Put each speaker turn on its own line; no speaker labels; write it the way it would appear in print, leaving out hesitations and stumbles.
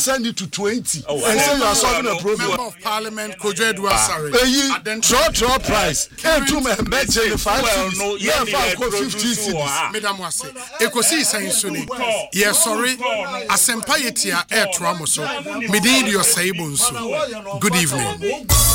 send it to 20 and say you are solving a problem.
Member of Parliament Kojo Edward Sare.
Draw price. And two men bet 5 cities. Yeah, 50 cities.
Madam Wase. Ekosi saying suni. Yes, sorry. Asempa yetia air tramoso. Midin your saibunsu. Good evening.